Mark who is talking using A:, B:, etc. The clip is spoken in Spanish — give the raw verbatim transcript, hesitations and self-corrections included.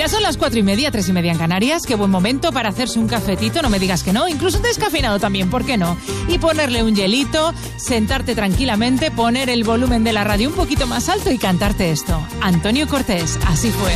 A: Ya son las cuatro y media, tres y media en Canarias. Qué buen momento para hacerse un cafetito, no me digas que no. Incluso un descafeinado también, ¿por qué no? Y ponerle un hielito, sentarte tranquilamente, poner el volumen de la radio un poquito más alto y cantarte esto. Antonio Cortés, así fue.